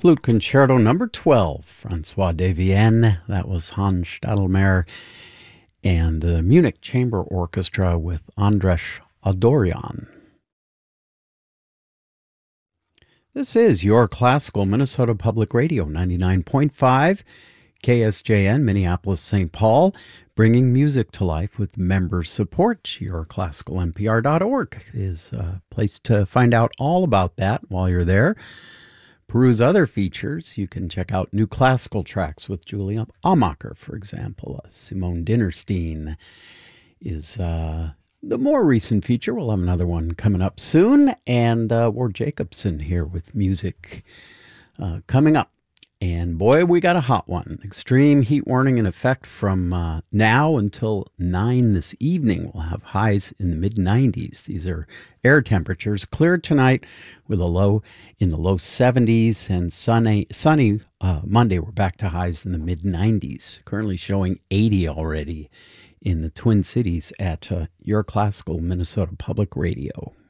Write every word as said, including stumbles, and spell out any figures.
Flute Concerto number twelve, Francois de Vienne. That was Hans Stadelmayer and the Munich Chamber Orchestra with Andras Adorjan. This is your classical Minnesota Public Radio, ninety-nine point five, K S J N, Minneapolis, Saint Paul, bringing music to life with member support. your classical N P R dot org is a place to find out all about that while you're there. Peruse other features. You can check out new classical tracks with Julia Amacher, for example. Uh, Simone Dinnerstein is uh, the more recent feature. We'll have another one coming up soon. And uh, Ward Jacobson here with music uh, coming up. And boy, we got a hot one. Extreme heat warning in effect from uh, now until nine this evening. We'll have highs in the mid nineties. These are air temperatures. Clear tonight with a low in the low seventies, and sunny, sunny uh, Monday. We're back to highs in the mid nineties. Currently showing eighty already in the Twin Cities at uh, Your Classical Minnesota Public Radio.